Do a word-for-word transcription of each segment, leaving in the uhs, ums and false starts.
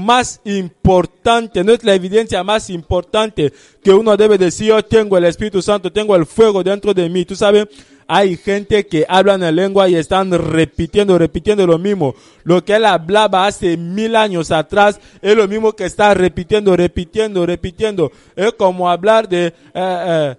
más importante, no es la evidencia más importante que uno debe decir, yo tengo el Espíritu Santo, tengo el fuego dentro de mí. Tú sabes, hay gente que hablan en lengua y están repitiendo, repitiendo lo mismo. Lo que él hablaba hace mil años atrás es lo mismo que está repitiendo, repitiendo, repitiendo. Es como hablar de... Eh, eh,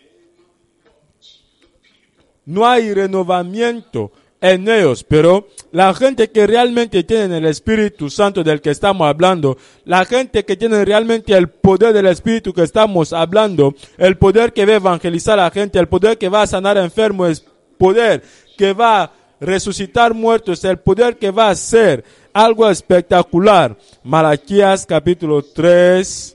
no hay renovamiento en ellos, pero la gente que realmente tiene el Espíritu Santo del que estamos hablando, la gente que tiene realmente el poder del Espíritu que estamos hablando, el poder que va a evangelizar a la gente, el poder que va a sanar enfermos, el poder que va a resucitar muertos, el poder que va a hacer algo espectacular. Malaquías capítulo tres,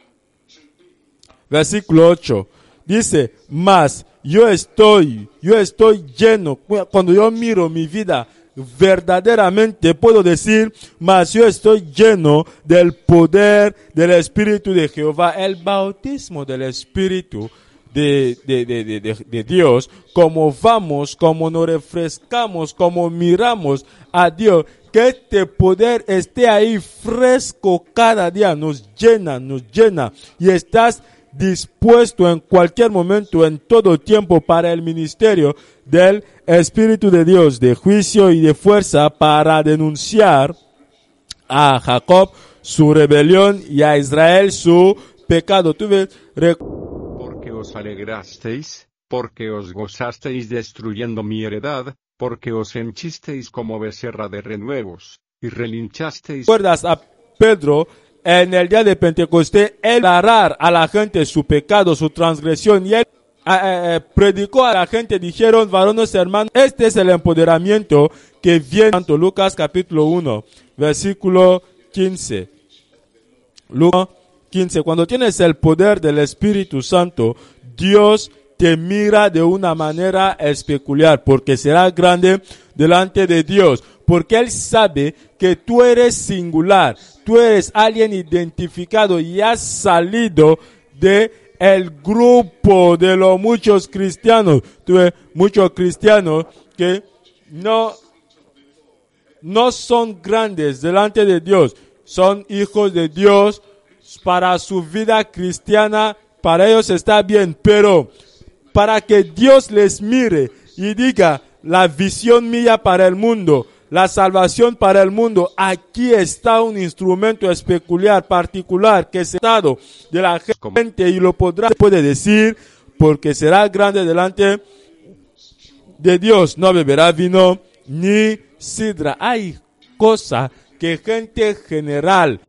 versículo ocho, dice, mas yo estoy, yo estoy lleno. Cuando yo miro mi vida, verdaderamente puedo decir, mas yo estoy lleno del poder del Espíritu de Jehová. El bautismo del Espíritu de, de, de, de, de, de Dios, como vamos, como nos refrescamos, como miramos a Dios, que este poder esté ahí fresco cada día, nos llena, nos llena, y estás dispuesto en cualquier momento, en todo tiempo, para el ministerio del Espíritu de Dios, de juicio y de fuerza, para denunciar a Jacob su rebelión y a Israel su pecado. ¿Tú ves? Porque os alegrasteis, porque os gozasteis destruyendo mi heredad, porque os henchisteis como becerra de renuevos, y relinchasteis. ¿Recuerdas a Pedro? En el día de Pentecostés, él aclarar a la gente su pecado, su transgresión, y él eh, eh, predicó a la gente, dijeron, varones hermanos, este es el empoderamiento que viene. Tanto Lucas capítulo uno, versículo quince. Lucas quince, cuando tienes el poder del Espíritu Santo, Dios te mira de una manera especular, porque será grande delante de Dios, porque Él sabe que tú eres singular, tú eres alguien identificado y has salido de el grupo de los muchos cristianos. Tú ves muchos cristianos que no, no son grandes delante de Dios, son hijos de Dios. Para su vida cristiana, para ellos está bien, pero para que Dios les mire y diga, la visión mía para el mundo, la salvación para el mundo, aquí está un instrumento peculiar, particular, que se ha dado de la gente, y lo podrá, puede decir, porque será grande delante de Dios. No beberá vino ni sidra. Hay cosa que gente general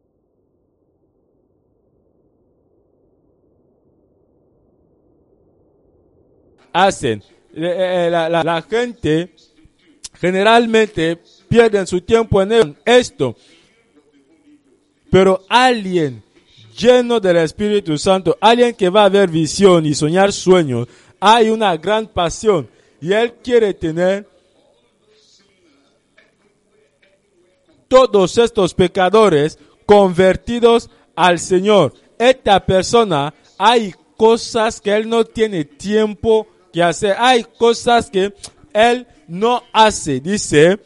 hacen. La, la, la gente generalmente pierden su tiempo en esto, pero alguien lleno del Espíritu Santo, alguien que va a ver visión y soñar sueños, hay una gran pasión y él quiere tener todos estos pecadores convertidos al Señor. Esta persona, hay cosas que él no tiene tiempo que hacer, hay cosas que él no hace. Dice,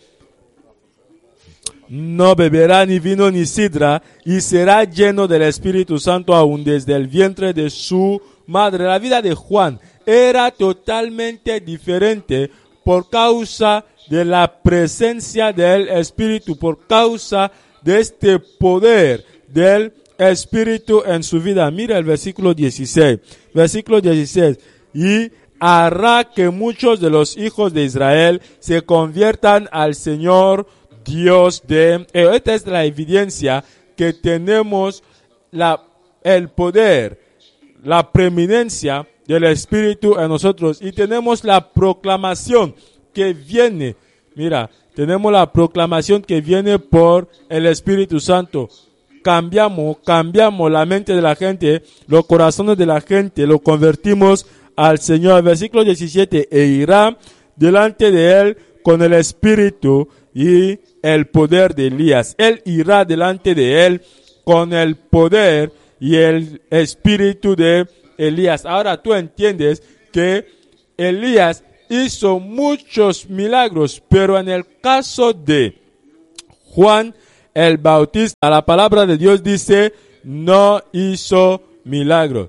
no beberá ni vino ni sidra, y será lleno del Espíritu Santo aún desde el vientre de su madre. La vida de Juan era totalmente diferente por causa de la presencia del Espíritu, por causa de este poder del Espíritu en su vida. Mira el versículo dieciséis. Versículo dieciséis. Y hará que muchos de los hijos de Israel se conviertan al Señor Dios de... Eh, esta es la evidencia que tenemos la, el poder, la preeminencia del Espíritu en nosotros, y tenemos la proclamación que viene. Mira, tenemos la proclamación que viene por el Espíritu Santo. Cambiamos, cambiamos la mente de la gente, los corazones de la gente, lo convertimos al Señor. Versículo diecisiete, e irá delante de él con el Espíritu y el poder de Elías. Él irá delante de él con el poder y el Espíritu de Elías. Ahora tú entiendes que Elías hizo muchos milagros, pero en el caso de Juan el Bautista, la palabra de Dios dice, no hizo milagro.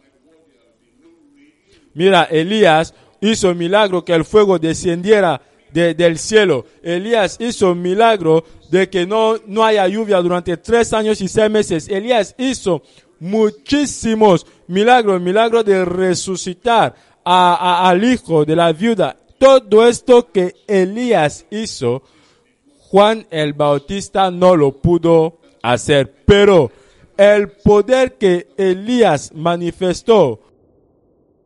Mira, Elías hizo milagro que el fuego descendiera de, del cielo. Elías hizo milagro de que no, no haya lluvia durante tres años y seis meses. Elías hizo muchísimos milagros, milagros de resucitar a, a, al hijo de la viuda. Todo esto que Elías hizo, Juan el Bautista no lo pudo hacer. Pero el poder que Elías manifestó